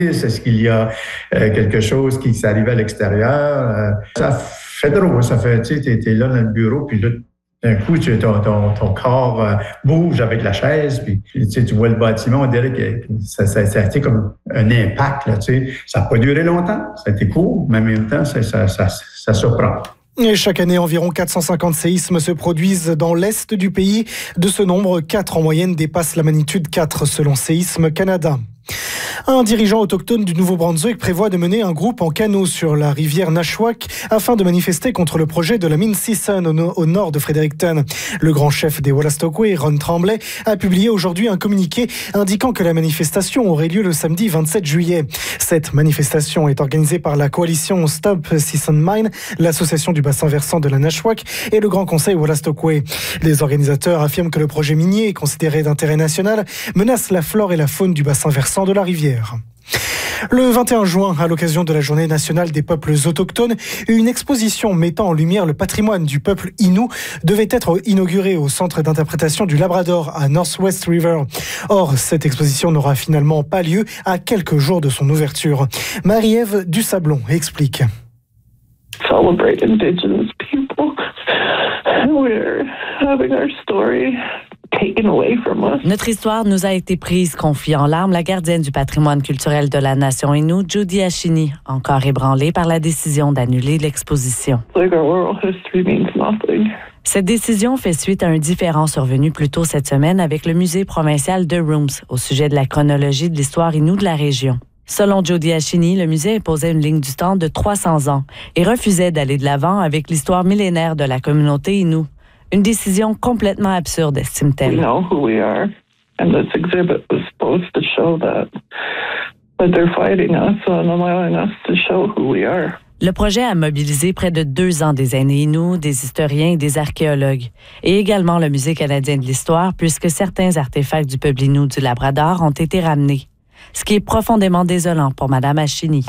Est-ce qu'il y a quelque chose qui s'est arrivé à l'extérieur? Ça fait drôle, ça fait, tu sais, t'es là dans le bureau, puis là, d'un coup, ton corps bouge avec la chaise, puis tu vois le bâtiment, on dirait que ça a été comme un impact, là, tu sais. Ça n'a pas duré longtemps, ça a été court, mais en même temps, ça surprend. Et chaque année, environ 450 séismes se produisent dans l'est du pays. De ce nombre, 4 en moyenne dépassent la magnitude 4 selon Séisme Canada. Un dirigeant autochtone du Nouveau-Brunswick prévoit de mener un groupe en canot sur la rivière Nashwack afin de manifester contre le projet de la mine Sisson au nord de Fredericton. Le grand chef des Wolastoqey, Ron Tremblay, a publié aujourd'hui un communiqué indiquant que la manifestation aurait lieu le samedi 27 juillet. Cette manifestation est organisée par la coalition Stop Sisson Mine, l'association du bassin versant de la Nashwack et le Grand Conseil Wolastoqey. Les organisateurs affirment que le projet minier, considéré d'intérêt national, menace la flore et la faune du bassin versant de la rivière. Le 21 juin, à l'occasion de la Journée nationale des peuples autochtones, une exposition mettant en lumière le patrimoine du peuple Innu devait être inaugurée au centre d'interprétation du Labrador à Northwest River. Or, cette exposition n'aura finalement pas lieu à quelques jours de son ouverture. Marie-Ève Dusablon explique. Celebrate Indigenous people. We're having our story taken away from us. Notre histoire nous a été prise, confie en larmes la gardienne du patrimoine culturel de la nation Innu, Judy Ashini, encore ébranlée par la décision d'annuler l'exposition. Like our oral history means nothing. Cette décision fait suite à un différend survenu plus tôt cette semaine avec le musée provincial de Rooms au sujet de la chronologie de l'histoire Innu de la région. Selon Jody Ashini, le musée imposait une ligne du temps de 300 ans et refusait d'aller de l'avant avec l'histoire millénaire de la communauté Innu. Une décision complètement absurde, estime-t-elle. We know who we are, and this exhibit was supposed to show that they're fighting us and allowing us to show who we are. Le projet a mobilisé près de 2 ans des aînés Innu, des historiens et des archéologues, et également le Musée canadien de l'histoire, puisque certains artefacts du peuple Innu du Labrador ont été ramenés. Ce qui est profondément désolant pour Mme Ashini.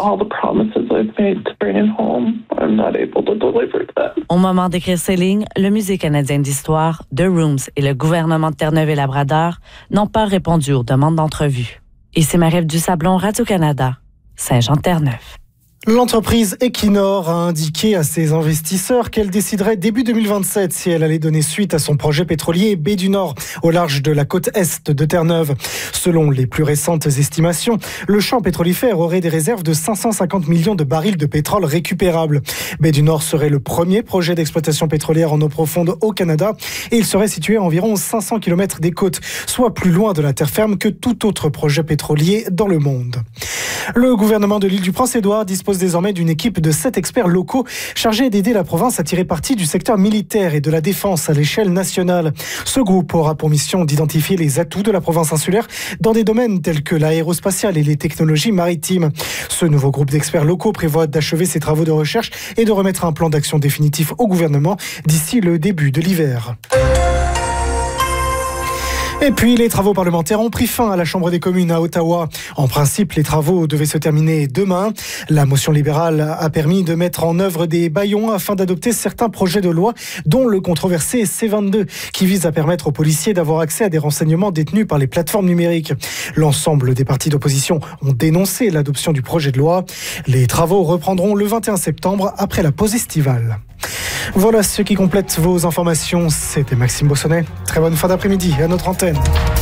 Au moment d'écrire ces lignes, le Musée canadien d'histoire, The Rooms et le gouvernement de Terre-Neuve et Labrador n'ont pas répondu aux demandes d'entrevue. Et c'est Marie-Ève Dusablon, Radio-Canada, Saint-Jean-de-Terre-Neuve. L'entreprise Equinor a indiqué à ses investisseurs qu'elle déciderait début 2027 si elle allait donner suite à son projet pétrolier Baie du Nord, au large de la côte est de Terre-Neuve. Selon les plus récentes estimations, le champ pétrolifère aurait des réserves de 550 millions de barils de pétrole récupérables. Baie du Nord serait le premier projet d'exploitation pétrolière en eau profonde au Canada et il serait situé à environ 500 km des côtes, soit plus loin de la terre ferme que tout autre projet pétrolier dans le monde. Le gouvernement de l'île du Prince-Édouard dispose désormais d'une équipe de 7 experts locaux chargés d'aider la province à tirer parti du secteur militaire et de la défense à l'échelle nationale. Ce groupe aura pour mission d'identifier les atouts de la province insulaire dans des domaines tels que l'aérospatiale et les technologies maritimes. Ce nouveau groupe d'experts locaux prévoit d'achever ses travaux de recherche et de remettre un plan d'action définitif au gouvernement d'ici le début de l'hiver. Et puis, les travaux parlementaires ont pris fin à la Chambre des communes à Ottawa. En principe, les travaux devaient se terminer demain. La motion libérale a permis de mettre en œuvre des bâillons afin d'adopter certains projets de loi, dont le controversé C-22, qui vise à permettre aux policiers d'avoir accès à des renseignements détenus par les plateformes numériques. L'ensemble des partis d'opposition ont dénoncé l'adoption du projet de loi. Les travaux reprendront le 21 septembre après la pause estivale. Voilà ce qui complète vos informations. C'était Maxime Bossonnet. Très bonne fin d'après-midi à notre antenne.